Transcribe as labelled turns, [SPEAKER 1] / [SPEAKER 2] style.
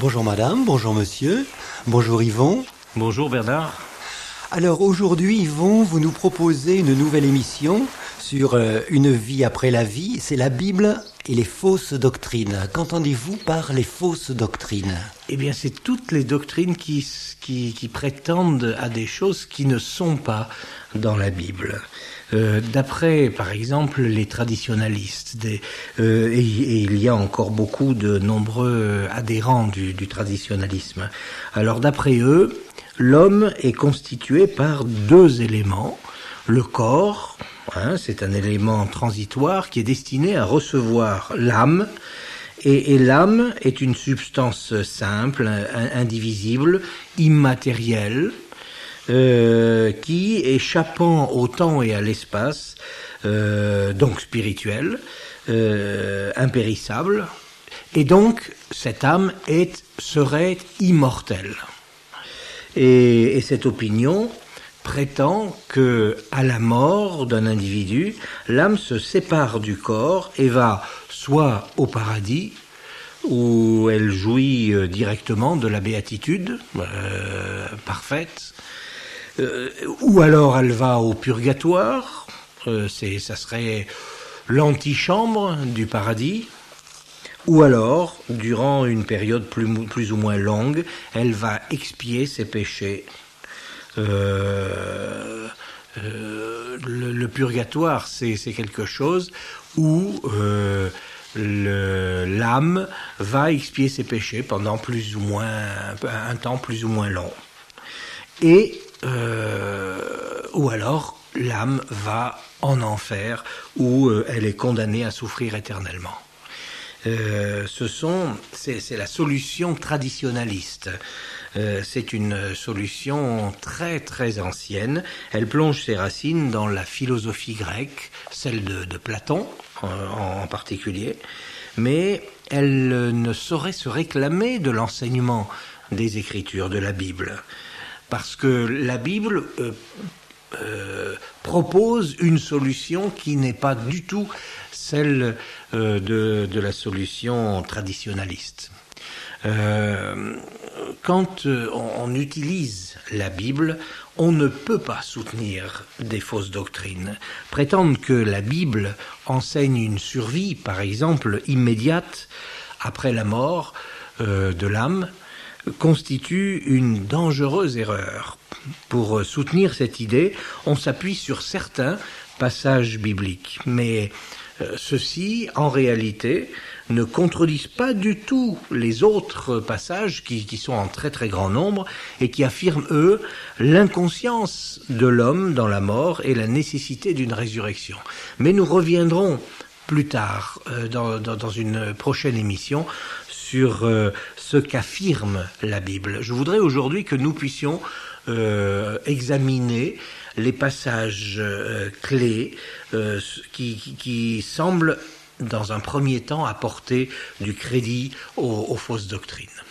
[SPEAKER 1] Bonjour madame, bonjour monsieur, bonjour Yvon.
[SPEAKER 2] Bonjour Bernard.
[SPEAKER 1] Alors aujourd'hui Yvon, vous nous proposez une nouvelle émission sur une vie après la vie, c'est la Bible et les fausses doctrines. Qu'entendez-vous par les fausses doctrines ?
[SPEAKER 2] Eh bien, c'est toutes les doctrines qui prétendent à des choses qui ne sont pas dans la Bible. D'après, par exemple, les traditionalistes, et il y a encore beaucoup de nombreux adhérents du traditionalisme. Alors, d'après eux, l'homme est constitué par deux éléments. Le corps, c'est un élément transitoire qui est destiné à recevoir l'âme, et l'âme est une substance simple, indivisible, immatérielle, qui, échappant au temps et à l'espace, donc spirituelle, impérissable, et donc cette âme serait immortelle. Et cette opinion prétend que, à la mort d'un individu, l'âme se sépare du corps et va soit au paradis, où elle jouit directement de la béatitude parfaite, ou alors elle va au purgatoire, ça serait l'antichambre du paradis, ou alors, durant une période plus ou moins longue, elle va expier ses péchés. Le purgatoire, c'est quelque chose où l'âme va expier ses péchés pendant un temps plus ou moins long. Et ou alors l'âme va en enfer où elle est condamnée à souffrir éternellement. C'est la solution traditionnaliste. C'est une solution très très ancienne. Elle plonge ses racines dans la philosophie grecque, celle de Platon en particulier, mais elle ne saurait se réclamer de l'enseignement des Écritures, de la Bible, parce que la Bible propose une solution qui n'est pas du tout celle de la solution traditionnaliste. Quand on utilise la Bible, on ne peut pas soutenir des fausses doctrines. Prétendre que la Bible enseigne une survie, par exemple, immédiate après la mort de l'âme, constitue une dangereuse erreur. Pour soutenir cette idée, on s'appuie sur certains passages bibliques, mais ceux-ci, en réalité, ne contredisent pas du tout les autres passages qui sont en très très grand nombre et qui affirment, eux, l'inconscience de l'homme dans la mort et la nécessité d'une résurrection. Mais nous reviendrons plus tard, dans une prochaine émission, sur ce qu'affirme la Bible. Je voudrais aujourd'hui que nous puissions examiner les passages clés qui semblent, dans un premier temps, apporter du crédit aux fausses doctrines.